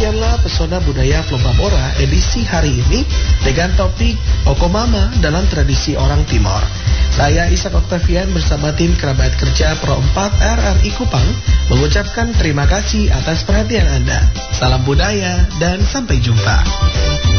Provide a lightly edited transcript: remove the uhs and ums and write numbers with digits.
Demikianlah pesona budaya Flombapora edisi hari ini dengan topik Okomama dalam tradisi orang Timor. Saya Ishak Octavian bersama tim kerabat kerja Pro 4 RRI Kupang mengucapkan terima kasih atas perhatian Anda. Salam budaya dan sampai jumpa.